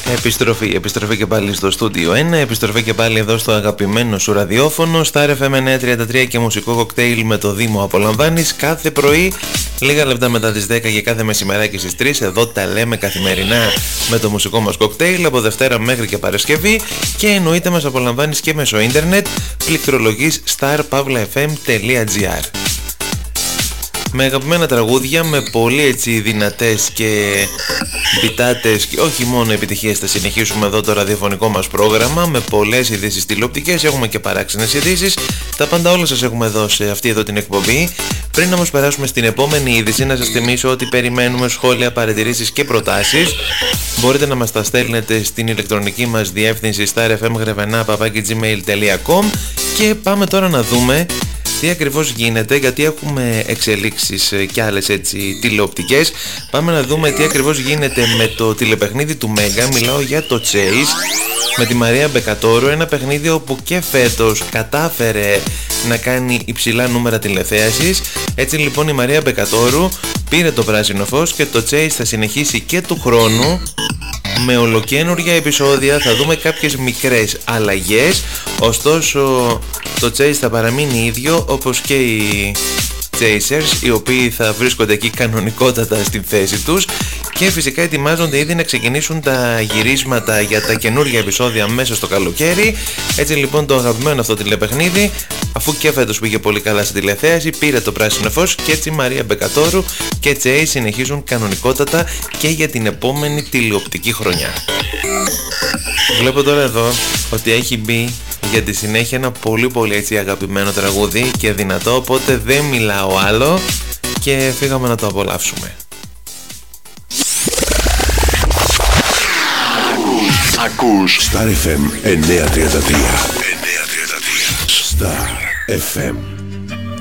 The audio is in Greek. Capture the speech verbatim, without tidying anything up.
Επιστροφή, επιστροφή και πάλι στο στούντιο ένα, επιστροφή και πάλι εδώ στο αγαπημένο σου ραδιόφωνο, Star εφ εμ εννιακόσια τριάντα τρία και μουσικό κοκτέιλ με το Δήμο απολαμβάνεις κάθε πρωί, λίγα λεπτά μετά τις δέκα και κάθε μεσημεράκι στις τρεις. Εδώ τα λέμε καθημερινά με το μουσικό μας κοκτέιλ από Δευτέρα μέχρι και Παρασκευή και εννοείται μας απολαμβάνεις και μέσω ίντερνετ, πληκτρολογής star pavla f m τελεία g r. Με αγαπημένα τραγούδια, με πολύ έτσι δυνατές και μπιτάτες και όχι μόνο επιτυχίες θα συνεχίσουμε εδώ το ραδιοφωνικό μας πρόγραμμα με πολλές ειδήσεις τηλεοπτικές, έχουμε και παράξενες ειδήσεις, τα πάντα όλα σας έχουμε εδώ σε αυτή εδώ την εκπομπή. Πριν όμως περάσουμε στην επόμενη είδηση, να σας θυμίσω ότι περιμένουμε σχόλια, παρατηρήσεις και προτάσεις. Μπορείτε να μας τα στέλνετε στην ηλεκτρονική μας διεύθυνση star f m grevena παπάκι gmail τελεία com και πάμε τώρα να δούμε τι ακριβώς γίνεται, γιατί έχουμε εξελίξεις και άλλες έτσι τηλεοπτικές. Πάμε να δούμε τι ακριβώς γίνεται με το τηλεπαιχνίδι του Μέγκα. Μιλάω για το Chase με τη Μαρία Μπεκατόρου, ένα παιχνίδι όπου και φέτος κατάφερε να κάνει υψηλά νούμερα τηλεθέασης. Έτσι λοιπόν η Μαρία Μπεκατόρου πήρε το πράσινο φως και το Chase θα συνεχίσει και του χρόνου με ολοκαίνουργια επεισόδια. Θα δούμε κάποιες μικρές αλλαγές, ωστόσο το Chase θα παραμείνει ίδιο όπως και οι Chasers, οι οποίοι θα βρίσκονται εκεί κανονικότατα στην θέση τους και φυσικά ετοιμάζονται ήδη να ξεκινήσουν τα γυρίσματα για τα καινούργια επεισόδια μέσα στο καλοκαίρι. Έτσι λοιπόν το αγαπημένο αυτό τηλεπαιχνίδι, αφού και φέτος πήγε πολύ καλά στην τηλεθέαση, πήρε το πράσινο φως και έτσι Μαρία Μπεκατόρου και Chase συνεχίζουν κανονικότατα και για την επόμενη τηλεοπτική χρονιά. Βλέπω τώρα εδώ ότι έχει μπει για τη συνέχεια ένα πολύ πολύ έτσι αγαπημένο τραγούδι και δυνατό, οπότε δεν μιλάω άλλο και φύγαμε να το απολαύσουμε. Ακούς Star εφ εμ εννιακόσια τριάντα τρία. Star εφ εμ.